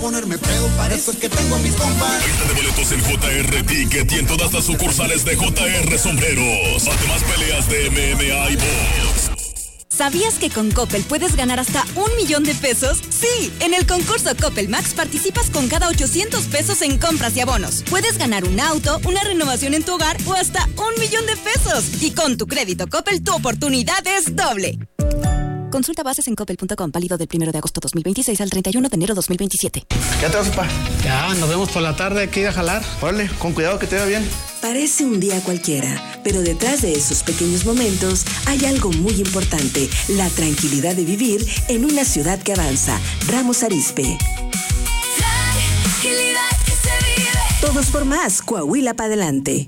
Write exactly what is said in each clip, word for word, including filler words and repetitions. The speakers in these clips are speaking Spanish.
ponerme pedo, para eso es que tengo a mis compas. Venta de boletos en J R Ticket y en todas las sucursales de J R Sombreros. Además, peleas de M M A y box. ¿Sabías que con Coppel puedes ganar hasta un millón de pesos? Sí, en el concurso Coppel Max participas con cada ochocientos pesos en compras y abonos. Puedes ganar un auto, una renovación en tu hogar o hasta un millón de pesos. Y con tu crédito Coppel, tu oportunidad es doble. Consulta bases en coppel punto com, válido del primero de agosto dos mil veintiséis al treinta y uno de enero dos mil veintisiete. ¿Ya te vas, papá? Ya, nos vemos por la tarde, hay que ir a jalar. Órale, con cuidado que te vaya bien. Parece un día cualquiera, pero detrás de esos pequeños momentos hay algo muy importante, la tranquilidad de vivir en una ciudad que avanza. Ramos Arizpe. Tranquilidad que se vive. Todos por más, Coahuila para adelante.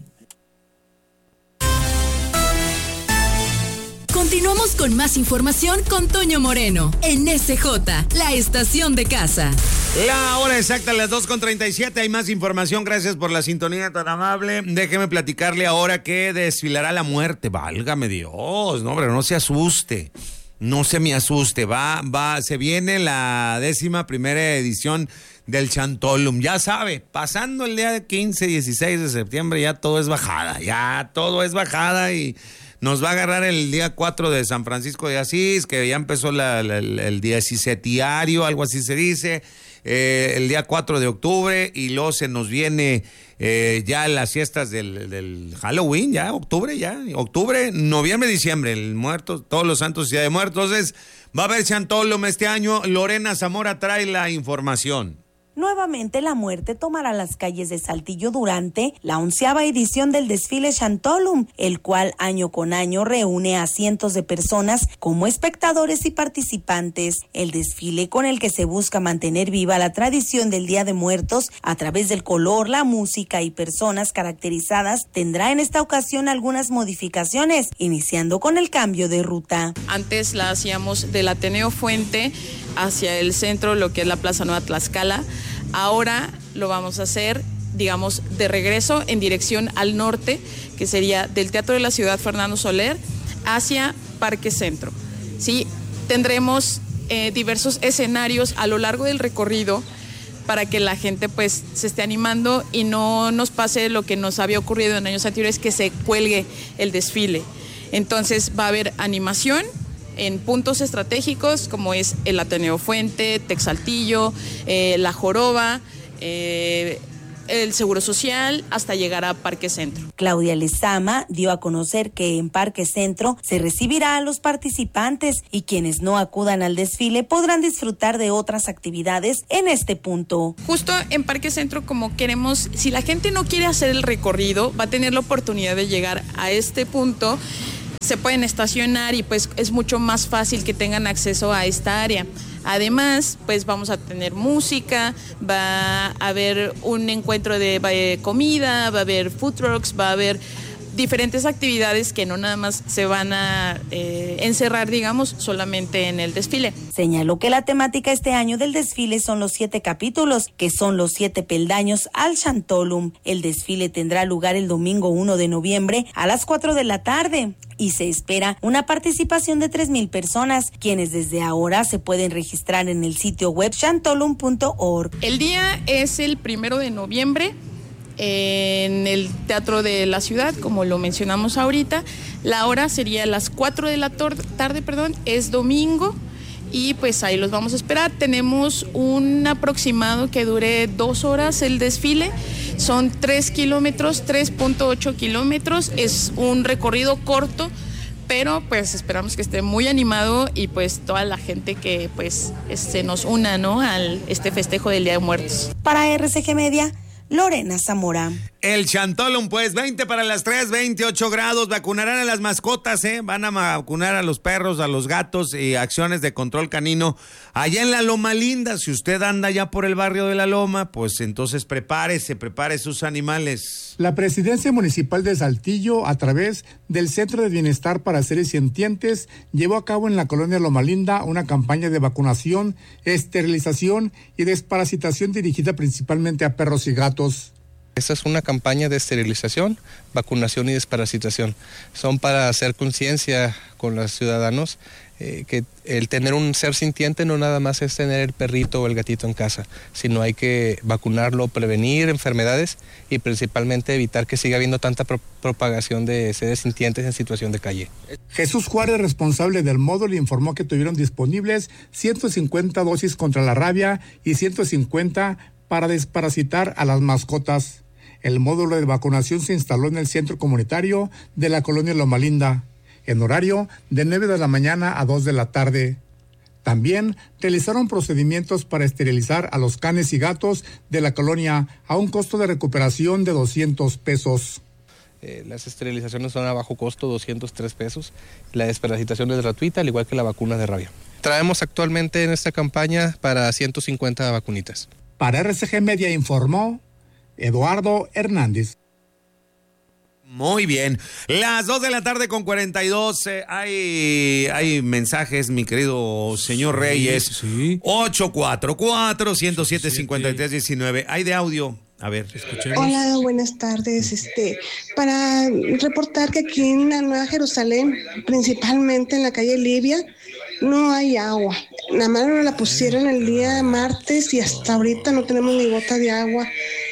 Continuamos con más información con Toño Moreno en S J, la estación de casa. La hora exacta, las dos con treinta y siete. Hay más información. Gracias por la sintonía tan amable. Déjeme platicarle ahora que desfilará la muerte. Válgame Dios, no, pero no se asuste. No se me asuste. Va, va, se viene la décima primera edición del Chantolum. Ya sabe, pasando el día quince, dieciséis de septiembre, ya todo es bajada. Ya todo es bajada y nos va a agarrar el día cuatro de San Francisco de Asís, que ya empezó la, la, el, el diecisietiario, algo así se dice, eh, el día cuatro de octubre, y luego se nos viene eh, ya las fiestas del, del Halloween, ya, octubre, ya, octubre, noviembre, diciembre, el muerto, todos los santos y Día de Muertos. Entonces, va a haber Chantolum este año. Lorena Zamora trae la información. Nuevamente la muerte tomará las calles de Saltillo durante la onceava edición del desfile Chantolum, el cual año con año reúne a cientos de personas como espectadores y participantes. El desfile, con el que se busca mantener viva la tradición del Día de Muertos a través del color, la música y personas caracterizadas, tendrá en esta ocasión algunas modificaciones, iniciando con el cambio de ruta. Antes la hacíamos del Ateneo Fuente hacia el centro, lo que es la Plaza Nueva Tlaxcala. Ahora lo vamos a hacer, digamos, de regreso en dirección al norte, que sería del Teatro de la Ciudad Fernando Soler hacia Parque Centro. Sí, tendremos eh, diversos escenarios a lo largo del recorrido para que la gente pues se esté animando y no nos pase lo que nos había ocurrido en años anteriores, que se cuelgue el desfile. Entonces va a haber animación en puntos estratégicos como es el Ateneo Fuente, Texaltillo, eh, La Joroba, eh, el Seguro Social, hasta llegar a Parque Centro. Claudia Lezama dio a conocer que en Parque Centro se recibirá a los participantes y quienes no acudan al desfile podrán disfrutar de otras actividades en este punto. Justo en Parque Centro, como queremos, si la gente no quiere hacer el recorrido, va a tener la oportunidad de llegar a este punto. Se pueden estacionar y pues es mucho más fácil que tengan acceso a esta área. Además, pues vamos a tener música, va a haber un encuentro de, de comida, va a haber food trucks, va a haber diferentes actividades que no nada más se van a eh, encerrar, digamos, solamente en el desfile. Señaló que la temática este año del desfile son los siete capítulos, que son los siete peldaños al Chantolum. El desfile tendrá lugar el domingo uno de noviembre a las cuatro de la tarde. Y se espera una participación de tres mil personas, quienes desde ahora se pueden registrar en el sitio web chantolum punto org. El día es el primero de noviembre en el Teatro de la Ciudad, como lo mencionamos ahorita. La hora sería a las cuatro de la tarde, perdón, es domingo. Y pues ahí los vamos a esperar. Tenemos un aproximado que dure dos horas el desfile. Son tres kilómetros, tres punto ocho kilómetros. Es un recorrido corto, pero pues esperamos que esté muy animado y pues toda la gente que pues se nos una, ¿no?, al este festejo del Día de Muertos. Para R C G Media, Lorena Zamora. El Chantolum, pues, veinte para las tres, veintiocho grados. Vacunarán a las mascotas, ¿eh? Van a vacunar a los perros, a los gatos y acciones de control canino allá en la Loma Linda. Si usted anda ya por el barrio de la Loma, pues entonces prepárese, prepare sus animales. La Presidencia Municipal de Saltillo, a través del Centro de Bienestar para Seres Sintientes, llevó a cabo en la colonia Loma Linda una campaña de vacunación, esterilización y desparasitación dirigida principalmente a perros y gatos. Esta es una campaña de esterilización, vacunación y desparasitación. Son para hacer conciencia con los ciudadanos eh, que el tener un ser sintiente no nada más es tener el perrito o el gatito en casa, sino hay que vacunarlo, prevenir enfermedades y principalmente evitar que siga habiendo tanta pro- propagación de seres sintientes en situación de calle. Jesús Juárez, responsable del módulo, informó que tuvieron disponibles ciento cincuenta dosis contra la rabia y ciento cincuenta para desparasitar a las mascotas. El módulo de vacunación se instaló en el centro comunitario de la colonia Loma Linda, en horario de nueve de la mañana a dos de la tarde. También realizaron procedimientos para esterilizar a los canes y gatos de la colonia a un costo de recuperación de doscientos pesos. Eh, las esterilizaciones son a bajo costo, doscientos tres pesos. La desparasitación es gratuita, al igual que la vacuna de rabia. Traemos actualmente en esta campaña para ciento cincuenta vacunitas. Para R C G Media informó Eduardo Hernández. Muy bien. Las dos de la tarde con cuarenta y dos. Eh, hay, hay mensajes, mi querido señor Reyes. Sí. ocho cuatro cuatro, uno cero siete, cinco tres uno nueve. Hay de audio. A ver, escuchemos. Hola, buenas tardes. Este, para reportar que aquí en la Nueva Jerusalén, principalmente en la calle Libia, no hay agua. Nada más nos la pusieron el día martes y hasta ahorita no tenemos ni gota de agua.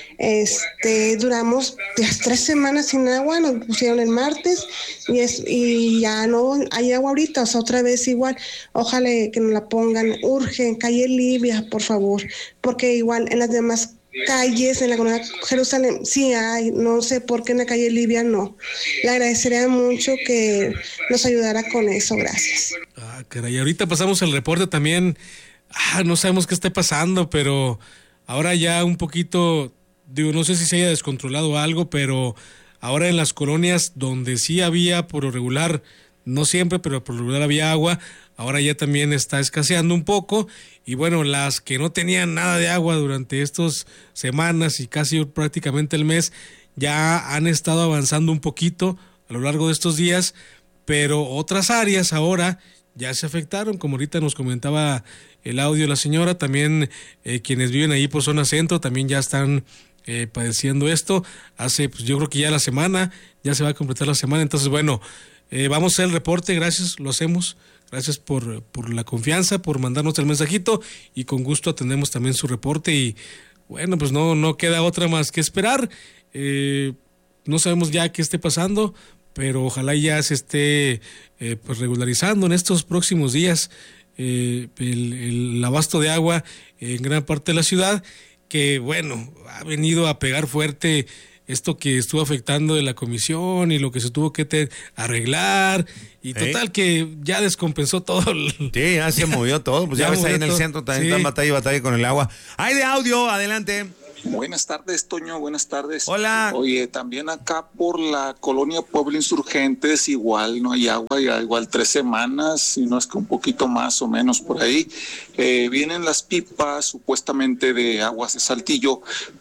Este, duramos las tres semanas sin agua, nos pusieron el martes y, es, y ya no hay agua ahorita, o sea, otra vez igual. Ojalá que nos la pongan, urge, en calle Libia, por favor, porque igual en las demás calles, en la Nueva Jerusalén, sí hay, no sé por qué en la calle Libia no. Le agradecería mucho que nos ayudara con eso, gracias. Ah, caray, ahorita pasamos el reporte también. Ah, no sabemos qué esté pasando, pero ahora ya un poquito, digo, no sé si se haya descontrolado algo, pero ahora en las colonias donde sí había por lo regular, no siempre, pero por lo regular había agua, ahora ya también está escaseando un poco. Y bueno, las que no tenían nada de agua durante estas semanas y casi prácticamente el mes, ya han estado avanzando un poquito a lo largo de estos días, pero otras áreas ahora ya se afectaron, como ahorita nos comentaba el audio de la señora, también eh, quienes viven ahí por zona centro también ya están eh, padeciendo esto. Hace, pues yo creo que ya la semana, ya se va a completar la semana, entonces bueno, eh, vamos a hacer el reporte, gracias, lo hacemos. Gracias por, por la confianza, por mandarnos el mensajito y con gusto atendemos también su reporte y bueno, pues no, no queda otra más que esperar. Eh, no sabemos ya qué esté pasando, pero ojalá ya se esté eh, pues regularizando en estos próximos días eh, el, el abasto de agua en gran parte de la ciudad, que bueno, ha venido a pegar fuerte esto que estuvo afectando de la comisión y lo que se tuvo que te arreglar y total ¿Eh? que ya descompensó todo. El... Sí, ya se movió todo, pues ya, ya ves ahí en el todo. Centro también sí. Están batalla y batalla con el agua. Hay de audio, adelante. Buenas tardes, Toño, buenas tardes. Hola. Oye, también acá por la colonia Pueblo Insurgentes, igual no hay agua, ya igual tres semanas, si no es que un poquito más o menos por ahí. Eh, vienen las pipas supuestamente de aguas de Saltillo,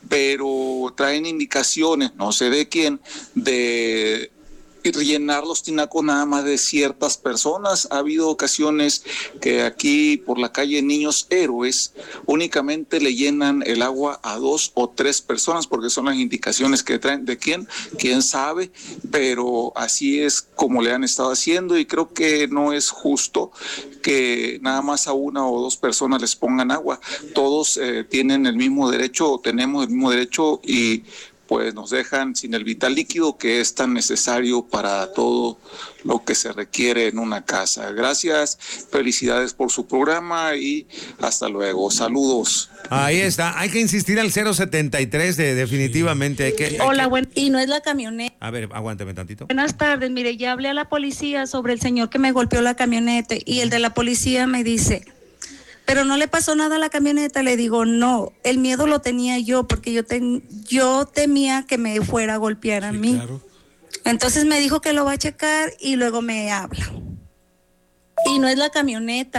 pero traen indicaciones, no sé de quién, de rellenar los tinacos nada más de ciertas personas. Ha habido ocasiones que aquí por la calle Niños Héroes únicamente le llenan el agua a dos o tres personas porque son las indicaciones que traen. ¿De quién? ¿Quién sabe? Pero así es como le han estado haciendo y creo que no es justo que nada más a una o dos personas les pongan agua. Todos eh, tienen el mismo derecho o tenemos el mismo derecho y pues nos dejan sin el vital líquido que es tan necesario para todo lo que se requiere en una casa. Gracias, felicidades por su programa y hasta luego. Saludos. Ahí está, hay que insistir al cero setenta y tres de, definitivamente. Hay que, hay Hola, que... buen... y no es la camioneta. A ver, aguántame tantito. Buenas tardes, mire, ya hablé a la policía sobre el señor que me golpeó la camioneta y el de la policía me dice... Pero no le pasó nada a la camioneta. Le digo, no, el miedo lo tenía yo porque yo, ten, yo temía que me fuera a golpear a sí, mí. Claro. Entonces me dijo que lo va a checar y luego me habla. Y no es la camioneta,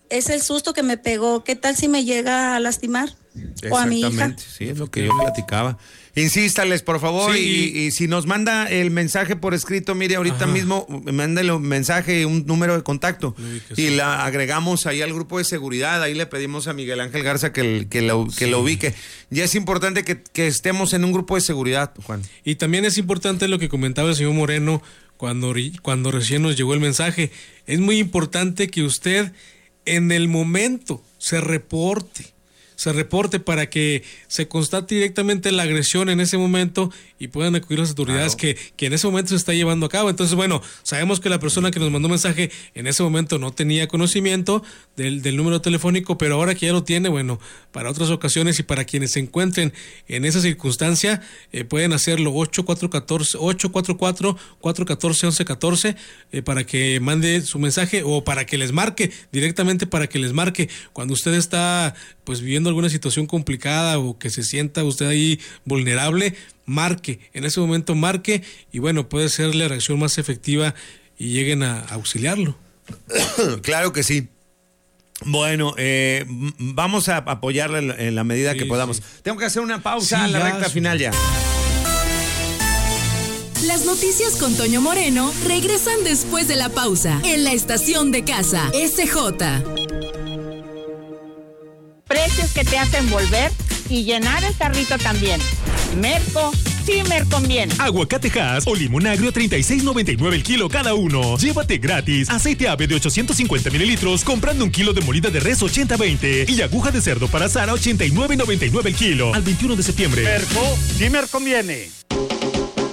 es el susto que me pegó. ¿Qué tal si me llega a lastimar? O a mi hija. Exactamente, sí, es lo que yo platicaba. Insístales, por favor, Sí. y, y si nos manda el mensaje por escrito, mire, ahorita Ajá. mismo, mándale un mensaje, un número de contacto, que y sí. la agregamos ahí al grupo de seguridad, ahí le pedimos a Miguel Ángel Garza que, el- que, lo, que Sí. lo ubique. Ya es importante que, que estemos en un grupo de seguridad, Juan. Y también es importante lo que comentaba el señor Moreno cuando, ri- cuando recién nos llegó el mensaje. Es muy importante que usted en el momento se reporte. Se reporte para que se constate directamente la agresión en ese momento y puedan acudir las autoridades que, que en ese momento se está llevando a cabo. Entonces, bueno, sabemos que la persona que nos mandó mensaje en ese momento no tenía conocimiento del, del número telefónico, pero ahora que ya lo tiene, bueno, para otras ocasiones y para quienes se encuentren en esa circunstancia, eh, pueden hacerlo ocho cuatro cuatro, ocho cuatro cuatro, cuatro uno cuatro, once uno cuatro eh, para que mande su mensaje o para que les marque, directamente para que les marque cuando usted está pues viviendo alguna situación complicada o que se sienta usted ahí vulnerable, marque, en ese momento marque y bueno, puede ser la reacción más efectiva y lleguen a auxiliarlo. Claro que sí. Bueno, eh, m- vamos a apoyarle en la, en la medida Sí, que podamos. sí. Tengo que hacer una pausa Sí, en la ya, recta sí. final ya. Las noticias con Toño Moreno regresan después de la pausa en la estación de casa S J. Precios que te hacen volver y llenar el carrito también. Merco, sí me conviene. Aguacatejas o limón agrio treinta y seis noventa y nueve el kilo cada uno. Llévate gratis aceite ave de ochocientos cincuenta mililitros comprando un kilo de molida de res ochenta veinte y aguja de cerdo para asar a ochenta y nueve noventa y nueve el kilo. Al veintiuno de septiembre. Merco, sí me conviene.